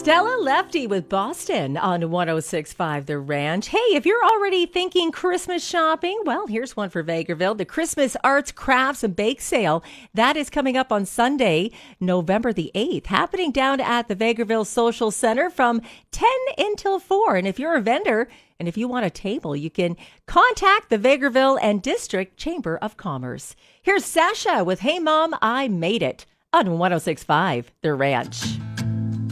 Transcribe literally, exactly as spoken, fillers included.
Stella Lefty with Boston on one oh six point five The Ranch. Hey, if you're already thinking Christmas shopping, well, here's one for Vegreville. The Christmas Arts, Crafts, and Bake Sale. That is coming up on Sunday, November the eighth, happening down at the Vegreville Social Center from ten until four. And if you're a vendor and if you want a table, you can contact the Vegreville and District Chamber of Commerce. Here's Sasha with Hey Mom, I Made It on one oh six point five The Ranch.